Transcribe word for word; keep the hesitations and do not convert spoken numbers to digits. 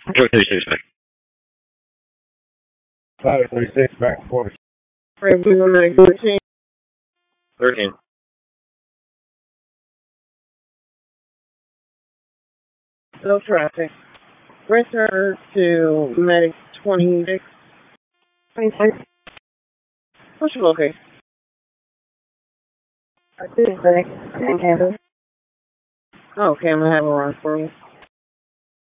thirty-six back. five thirty-six back and forth. Right, we want to thirteen. thirteen. No traffic. Return to medic twenty-six. twenty-six. What's your location? I did say, campus. Okay, I'm gonna have a run for you.